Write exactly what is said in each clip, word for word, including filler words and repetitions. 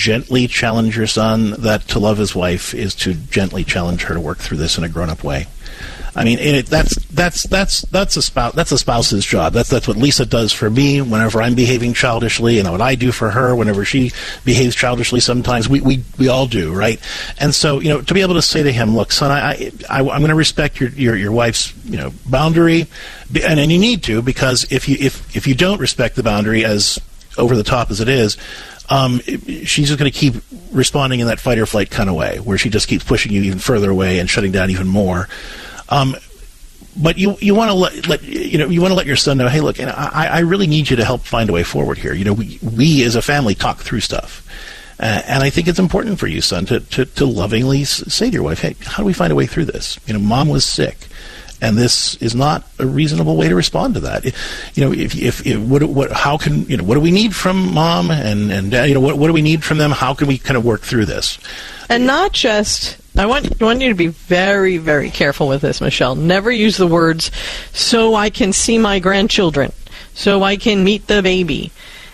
gently challenge your son that to love his wife is to gently challenge her to work through this in a grown-up way. I mean, it, that's that's that's that's a spouse that's a spouse's job. That's that's what Lisa does for me whenever I'm behaving childishly, and what I do for her whenever she behaves childishly. Sometimes we we, we all do, right? And so, you know, to be able to say to him, "Look, son, I, I I'm going to respect your, your your wife's you know boundary, and and you need to, because if you if if you don't respect the boundary, as over the top as it is." Um, she's just going to keep responding in that fight or flight kind of way, where she just keeps pushing you even further away and shutting down even more. Um, but you you want to let, let you know you want to let your son know, hey, look, you know, I, I really need you to help find a way forward here. You know, we we as a family talk through stuff, uh, and I think it's important for you, son, to, to to lovingly say to your wife, hey, how do we find a way through this? You know, mom was sick. And this is not a reasonable way to respond to that. You know, if, if, if what, what, how can, you know, what do we need from mom and, and dad? You know, what, what do we need from them? How can we kind of work through this? And not just, I want, I want you to be very, very careful with this, Michelle. Never use the words, so I can see my grandchildren, so I can meet the baby.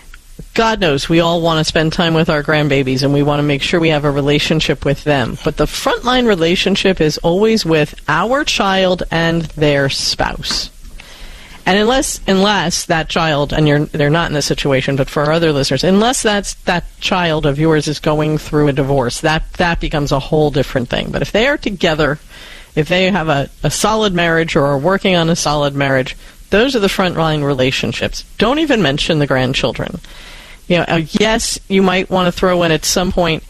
God knows we all want to spend time with our grandbabies, and we want to make sure we have a relationship with them. But the frontline relationship is always with our child and their spouse. And unless unless that child, and you're they're not in this situation, but for our other listeners, unless that's that child of yours is going through a divorce, that, that becomes a whole different thing. But if they are together, if they have a, a solid marriage or are working on a solid marriage, those are the frontline relationships. Don't even mention the grandchildren. You know, uh, yes, you might want to throw in at some point,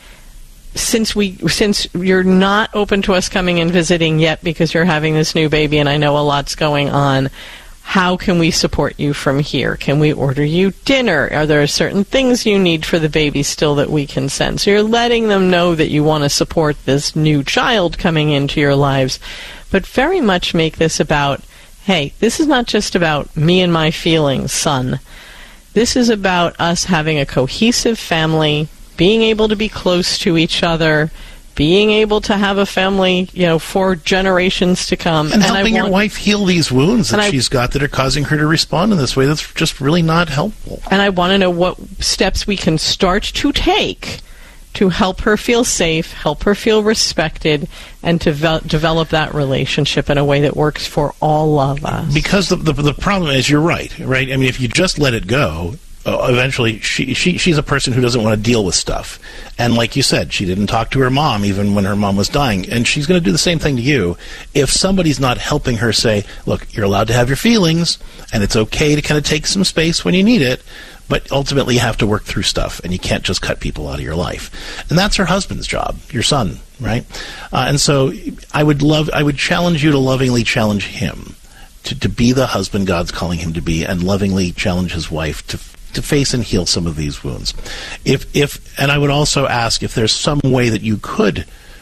since we, since you're not open to us coming and visiting yet because you're having this new baby and I know a lot's going on, how can we support you from here? Can we order you dinner? Are there certain things you need for the baby still that we can send? So you're letting them know that you want to support this new child coming into your lives, but very much make this about, hey, this is not just about me and my feelings, son. This is about us having a cohesive family, being able to be close to each other, being able to have a family, you know, for generations to come. And, and helping want, your wife heal these wounds that I, she's got that are causing her to respond in this way that's just really not helpful. And I want to know what steps we can start to take to help her feel safe, help her feel respected, and to ve- develop that relationship in a way that works for all of us. Because the, the the problem is, you're right, right? I mean, if you just let it go, uh, eventually she, she she's a person who doesn't want to deal with stuff. And like you said, she didn't talk to her mom even when her mom was dying. And she's going to do the same thing to you if somebody's not helping her say, look, you're allowed to have your feelings, and it's okay to kind of take some space when you need it. But ultimately, you have to work through stuff, and you can't just cut people out of your life. And that's her husband's job, your son, right? Uh, and so I would love, I would challenge you to lovingly challenge him to, to be the husband God's calling him to be, and lovingly challenge his wife to to face and heal some of these wounds. If if and I would also ask if there's some way that you could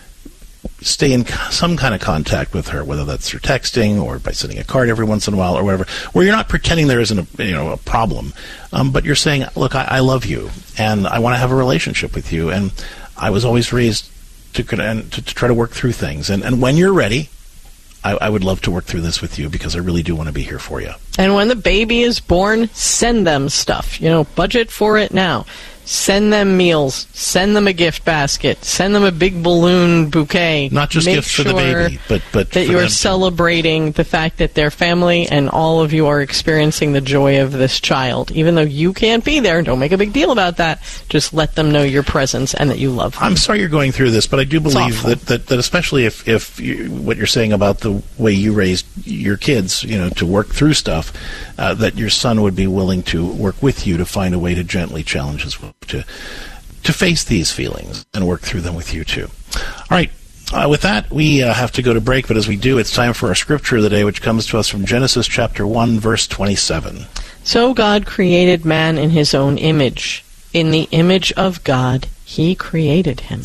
stay in some kind of contact with her, whether that's through texting or by sending a card every once in a while or whatever, where you're not pretending there isn't a, you know, a problem, um, but you're saying, look, I, I love you, and I want to have a relationship with you, and I was always raised to, to, to try to work through things, and, and when you're ready, I, I would love to work through this with you, because I really do want to be here for you. And when the baby is born, send them stuff. You know, budget for it now. Send them meals. Send them a gift basket. Send them a big balloon bouquet. Not just Make gifts sure for the baby, but but that for you are them celebrating the fact that their family and all of you are experiencing the joy of this child. Even though you can't be there, don't make a big deal about that. Just let them know your presence and that you love them. I'm sorry you're going through this, but I do believe that, that, that especially if, if you, what you're saying about the way you raised your kids, you know, to work through stuff, uh, that your son would be willing to work with you to find a way to gently challenge his wife to to face these feelings and work through them with you too. All right. Uh, with that, we uh, have to go to break, but as we do, it's time for our scripture of the day, which comes to us from Genesis chapter one, verse twenty-seven. So God created man in his own image. In the image of God, he created him.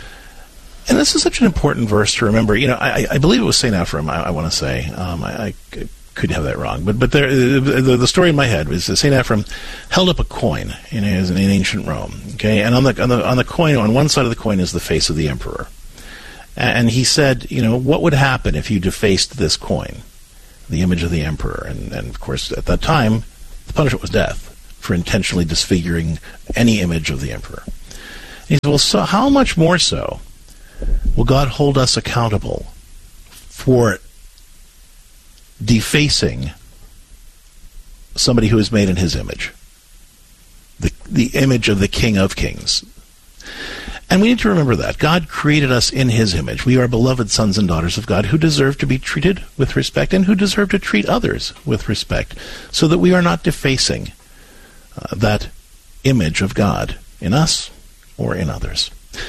And this is such an important verse to remember. You know, I, I believe it was Saint Ephrem, I, I want to say. Um, I, I could have that wrong. But but there, the, the story in my head was that Saint Ephrem held up a coin in, in ancient Rome. Okay, and on the, on the on the coin, on one side of the coin is the face of the emperor. And he said, you know, what would happen if you defaced this coin, the image of the emperor? And, and of course, at that time, the punishment was death for intentionally disfiguring any image of the emperor. He said, well, so how much more so will God hold us accountable for defacing somebody who is made in his image, the the image of the King of Kings? And we need to remember that. God created us in his image. We are beloved sons and daughters of God who deserve to be treated with respect and who deserve to treat others with respect, so that we are not defacing uh, that image of God in us or in others.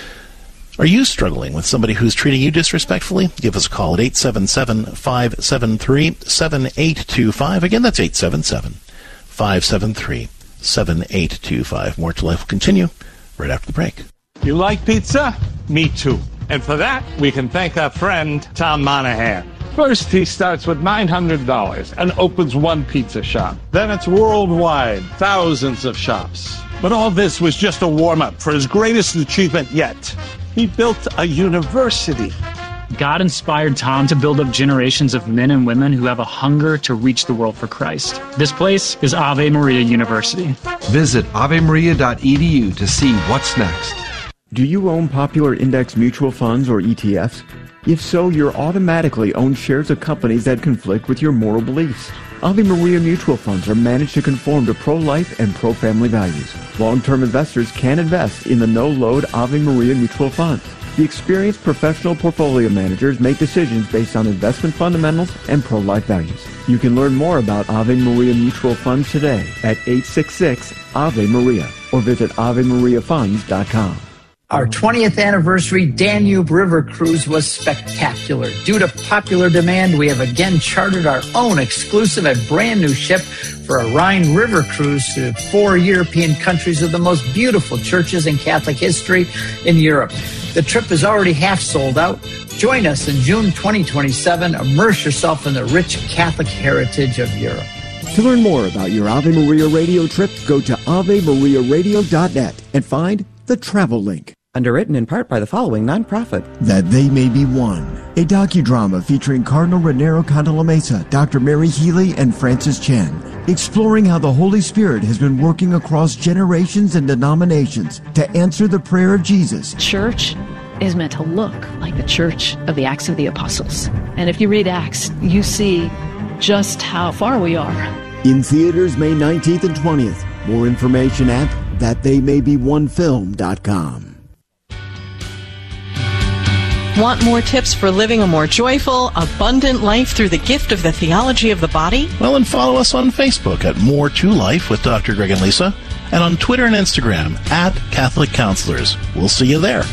Are you struggling with somebody who's treating you disrespectfully? Give us a call at eight seven seven, five seven three, seven eight two five. Again, that's eight seven seven, five seven three, seven eight two five. More to Life will continue right after the break. You like pizza? Me too. And for that, we can thank our friend, Tom Monahan. First, he starts with nine hundred dollars and opens one pizza shop. Then it's worldwide, thousands of shops. But all this was just a warm-up for his greatest achievement yet. He built a university. God inspired Tom to build up generations of men and women who have a hunger to reach the world for Christ. This place is Ave Maria University. Visit ave maria dot e d u to see what's next. Do you own popular index mutual funds or E T Fs? If so, you're automatically owned shares of companies that conflict with your moral beliefs. Ave Maria mutual funds are managed to conform to pro-life and pro-family values. Long-term investors can invest in the no-load Ave Maria mutual funds. The experienced professional portfolio managers make decisions based on investment fundamentals and pro-life values. You can learn more about Ave Maria mutual funds today at eight six six, Ave Maria or visit ave maria funds dot com. Our twentieth anniversary Danube River Cruise was spectacular. Due to popular demand, we have again chartered our own exclusive and brand new ship for a Rhine River cruise to four European countries with the most beautiful churches in Catholic history in Europe. The trip is already half sold out. Join us in June twenty twenty-seven. Immerse yourself in the rich Catholic heritage of Europe. To learn more about your Ave Maria radio trip, go to ave maria radio dot net and find the travel link. Underwritten in part by the following nonprofit. That They May Be One, a docudrama featuring Cardinal Raniero Cantalamessa, Doctor Mary Healy, and Francis Chen, exploring how the Holy Spirit has been working across generations and denominations to answer the prayer of Jesus. Church is meant to look like the church of the Acts of the Apostles. And if you read Acts, you see just how far we are. In theaters May nineteenth and twentieth. More information at that they may be one film dot com. Want more tips for living a more joyful, abundant life through the gift of the theology of the body? Well, and follow us on Facebook at More to Life with Doctor Greg and Lisa, and on Twitter and Instagram at Catholic Counselors. We'll see you there.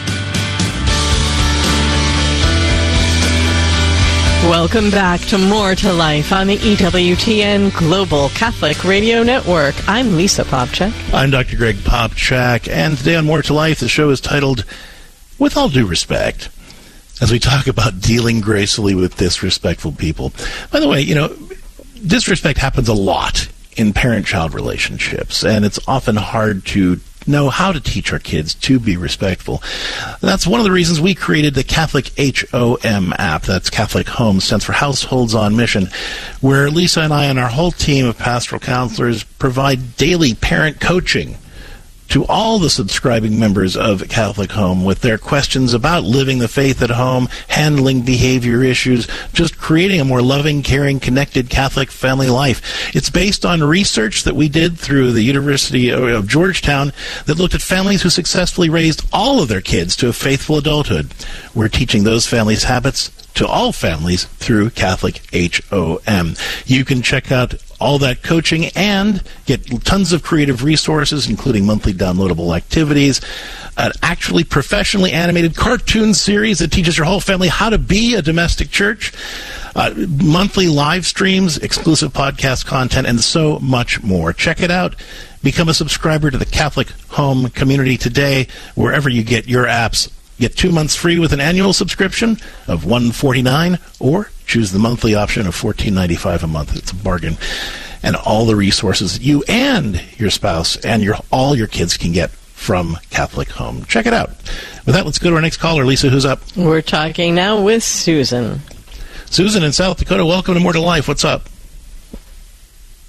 Welcome back to More to Life on the E W T N Global Catholic Radio Network. I'm Lisa Popchak. I'm Doctor Greg Popchak, and today on More to Life, the show is titled, With All Due Respect, as we talk about dealing gracefully with disrespectful people. By the way, you know, disrespect happens a lot in parent-child relationships, and it's often hard to know how to teach our kids to be respectful. That's one of the reasons we created the Catholic H O M app. That's Catholic Home, stands for Households on Mission, where Lisa and I and our whole team of pastoral counselors provide daily parent coaching to all the subscribing members of Catholic Home with their questions about living the faith at home, handling behavior issues, just creating a more loving, caring, connected Catholic family life. It's based on research that we did through the University of Georgetown that looked at families who successfully raised all of their kids to a faithful adulthood. We're teaching those families' habits to all families through Catholic H O M. You can check out all that coaching and get tons of creative resources, including monthly downloadable activities, an actually professionally animated cartoon series that teaches your whole family how to be a domestic church, uh, monthly live streams, exclusive podcast content, and so much more. Check it out. Become a subscriber to the Catholic Home community today, wherever you get your apps. Get two months free with an annual subscription of one hundred forty-nine dollars, or choose the monthly option of fourteen ninety-five a month. It's a bargain. And all the resources you and your spouse and your all your kids can get from Catholic Home. Check it out. With that, let's go to our next caller. Lisa, who's up? We're talking now with Susan. Susan in South Dakota, welcome to More to Life. What's up?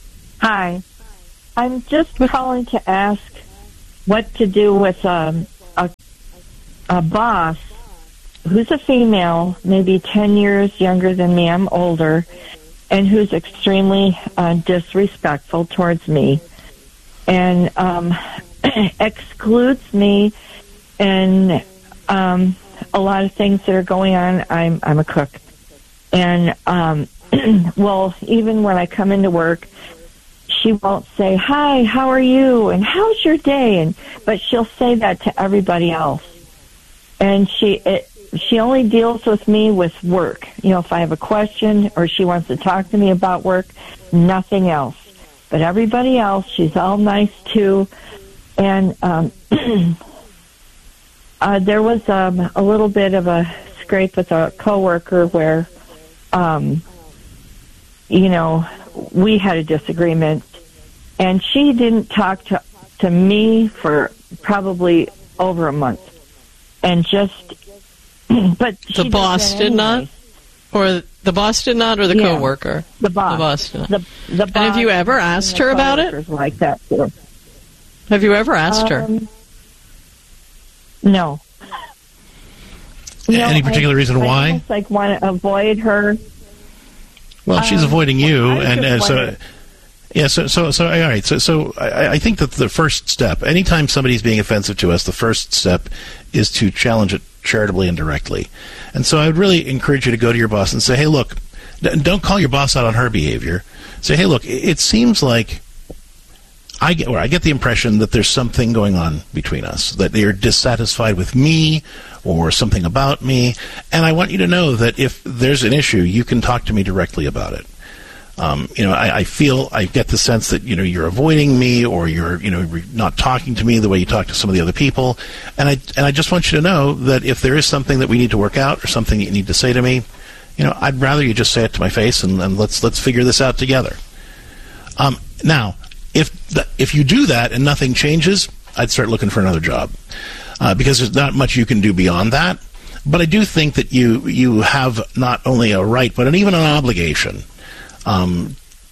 Hi. I'm just calling to ask what to do with um, a, a boss who's a female, maybe ten years younger than me, I'm older, and who's extremely uh, disrespectful towards me, and um, excludes me and um, a lot of things that are going on. I'm I'm a cook, and um, well, even when I come into work, she won't say, "Hi, how are you?" and "How's your day?" and but she'll say that to everybody else, and she it, she only deals with me with work. You know, if I have a question or she wants to talk to me about work, nothing else. But everybody else, she's all nice too. And um, uh, there was um, a little bit of a scrape with a coworker where, um, you know, we had a disagreement, and she didn't talk to to me for probably over a month, and just. But the boss did not, or the boss did not, or the yeah, coworker. The boss. The boss did not. The, the boss. And have you ever asked her about it? Like that too. Have you ever asked um, her? No. Any no, particular I, reason I why? almost, like want to avoid her. Well, she's um, avoiding you, and, and so. wondering. Yeah, so so so all right. So so I, I think that the first step, anytime somebody's being offensive to us, the first step is to challenge it charitably and directly. And so I would really encourage you to go to your boss and say, "Hey, look, d- don't call your boss out on her behavior. Say, hey, look, it seems like I get, or I get the impression that there's something going on between us, that you're dissatisfied with me or something about me, and I want you to know that if there's an issue, you can talk to me directly about it." Um, you know, I, I feel, I get the sense that, you know, you're avoiding me, or you're, you know, not talking to me the way you talk to some of the other people. And I, and I just want you to know that if there is something that we need to work out, or something that you need to say to me, you know, I'd rather you just say it to my face, and, and let's, let's figure this out together. Um, now, if, the, if you do that and nothing changes, I'd start looking for another job. Uh, because there's not much you can do beyond that. But I do think that you, you have not only a right, but an, even an obligation Um,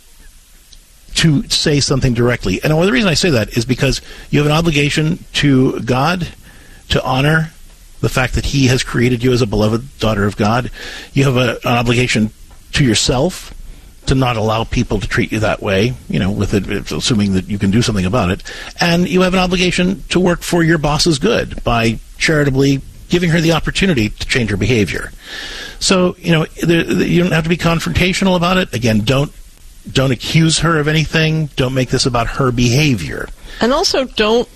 to say something directly. And the reason I say that is because you have an obligation to God to honor the fact that He has created you as a beloved daughter of God. You have a, an obligation to yourself to not allow people to treat you that way, you know, with it, assuming that you can do something about it. And you have an obligation to work for your boss's good by charitably giving her the opportunity to change her behavior. So, you know, there, you don't have to be confrontational about it. Again, don't don't accuse her of anything. Don't make this about her behavior. And also, don't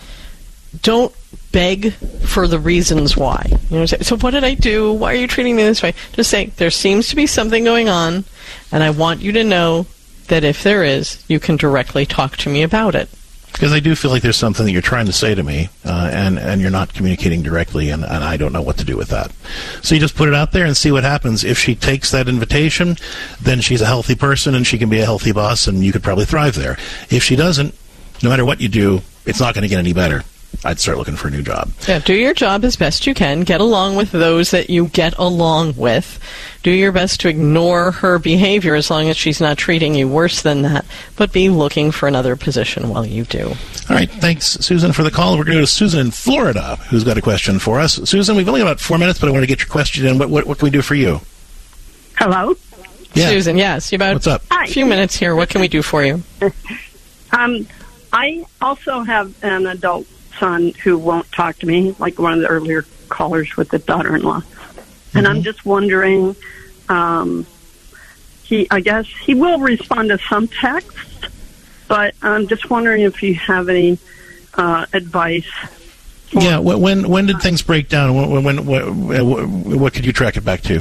don't beg for the reasons why. You know, say, so what did I do? Why are you treating me this way? Just say, there seems to be something going on, and I want you to know that if there is, you can directly talk to me about it. Because I do feel like there's something that you're trying to say to me, uh, and, and you're not communicating directly, and, and I don't know what to do with that. So you just put it out there and see what happens. If she takes that invitation, then she's a healthy person, and she can be a healthy boss, and you could probably thrive there. If she doesn't, no matter what you do, it's not going to get any better. I'd start looking for a new job. Yeah, do your job as best you can. Get along with those that you get along with. Do your best to ignore her behavior as long as she's not treating you worse than that. But be looking for another position while you do. All right, thanks, Susan, for the call. We're going to go to Susan in Florida, who's got a question for us. Susan, we've only got about four minutes, but I want to get your question in. What, what, what can we do for you? Hello? Yeah. Susan, yes. You about What's up? a few minutes here. What can we do for you? um, I also have an adult son who won't talk to me, like one of the earlier callers with the daughter-in-law. Mm-hmm. And I'm just wondering, um, he, I guess he will respond to some texts, but I'm just wondering if you have any uh, advice. Yeah, when when did things break down? When, when, when, what could you track it back to?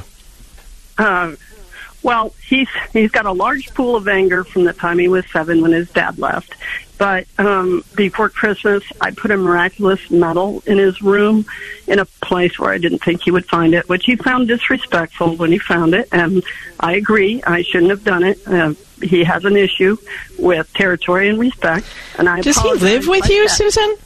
Uh, well, he's he's got a large pool of anger from the time he was seven when his dad left. But um, before Christmas, I put a miraculous medal in his room in a place where I didn't think he would find it, which he found disrespectful when he found it. And I agree, I shouldn't have done it. Uh, he has an issue with territory and respect. And I Does he live with you, that. Susan?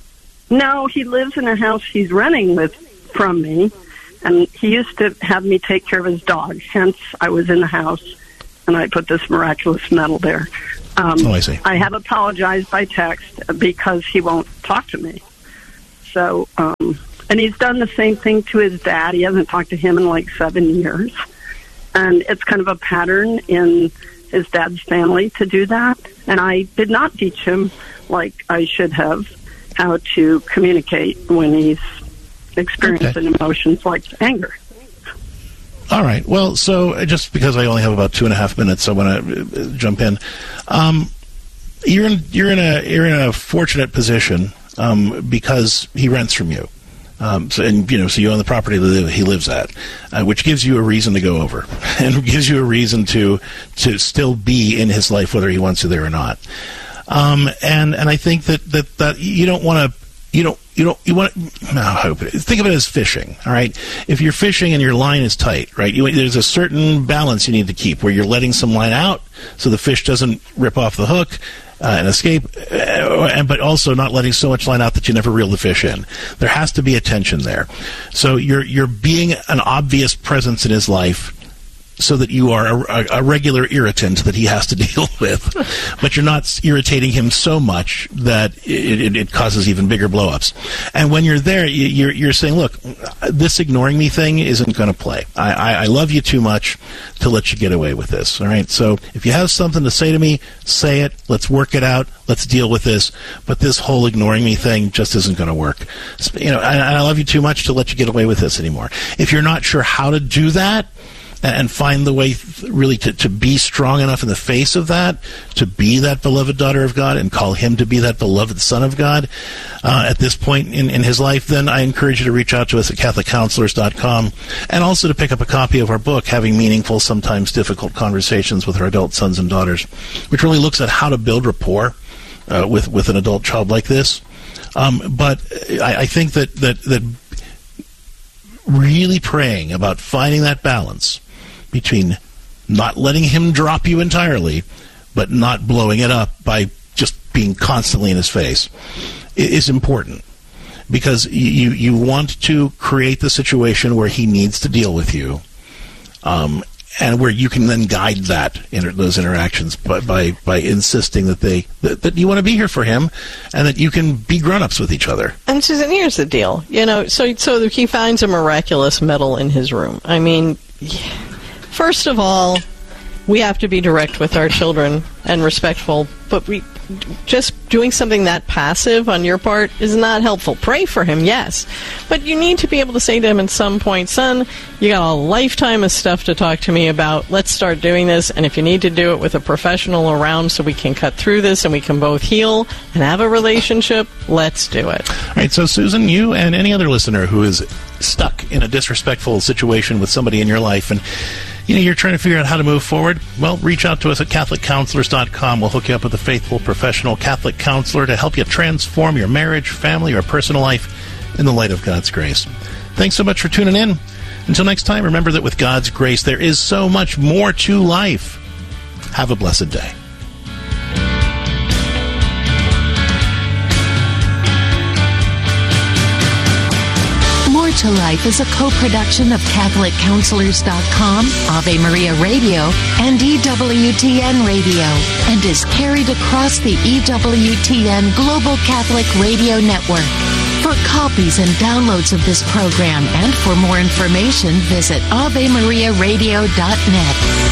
No, he lives in a house he's renting with from me. And he used to have me take care of his dog. Hence, I was in the house, and I put this miraculous medal there. Um, oh, I see. I have apologized by text because he won't talk to me. So, um, and he's done the same thing to his dad. He hasn't talked to him in like seven years. And it's kind of a pattern in his dad's family to do that. And I did not teach him, like I should have, how to communicate when he's experiencing okay. emotions like anger. All right. Well, so just because I only have about two and a half minutes, I want to jump in. Um, you're in you're in a you're in a fortunate position um, because he rents from you. Um, so, and you know, so you own the property that he lives at, uh, which gives you a reason to go over, and gives you a reason to to still be in his life, whether he wants you there or not. Um, and and I think that that, that you don't want to you don't you don't you want to no, I hope it, think of it as fishing. All right, if you're fishing and your line is tight, right, you, there's a certain balance you need to keep where you're letting some line out so the fish doesn't rip off the hook. Uh, and escape, uh, and but also not letting so much line out that you never reel the fish in. There has to be a tension there. So you're you're being an obvious presence in his life, so that you are a, a regular irritant that he has to deal with, but you're not irritating him so much that it, it, it causes even bigger blow-ups. And when you're there, you're, you're saying, look, this ignoring me thing isn't going to play. I, I, I love you too much to let you get away with this, all right? So if you have something to say to me, say it. Let's work it out. Let's deal with this. But this whole ignoring me thing just isn't going to work. You know, and I love you too much to let you get away with this anymore. If you're not sure how to do that, and find the way really to, to be strong enough in the face of that, to be that beloved daughter of God and call him to be that beloved son of God uh, at this point in, in his life, then I encourage you to reach out to us at Catholic Counselors dot com, and also to pick up a copy of our book, Having Meaningful, Sometimes Difficult Conversations with Our Adult Sons and Daughters, which really looks at how to build rapport uh, with, with an adult child like this. Um, but I, I think that, that, that really praying about finding that balance between not letting him drop you entirely, but not blowing it up by just being constantly in his face, is important. Because you, you want to create the situation where he needs to deal with you, um, and where you can then guide that inter- those interactions by, by by insisting that they that, that you want to be here for him, and that you can be grown-ups with each other. And Susan, here's the deal. You know, so so he finds a miraculous medal in his room. I mean, yeah. First of all, we have to be direct with our children and respectful, but we just doing something that passive on your part is not helpful. Pray for him, yes, but you need to be able to say to him at some point, son, you got a lifetime of stuff to talk to me about. Let's start doing this, and if you need to do it with a professional around so we can cut through this and we can both heal and have a relationship, let's do it. All right, so Susan, you and any other listener who is stuck in a disrespectful situation with somebody in your life, and you know, you're trying to figure out how to move forward, well, reach out to us at Catholic Counselors dot com. We'll hook you up with a faithful, professional Catholic counselor to help you transform your marriage, family, or personal life in the light of God's grace. Thanks so much for tuning in. Until next time, remember that with God's grace, there is so much more to life. Have a blessed day. More to Life is a co-production of Catholic Counselors dot com, Ave Maria Radio, and E W T N Radio, and is carried across the E W T N Global Catholic Radio Network. For copies and downloads of this program and for more information, visit Ave Maria Radio dot net.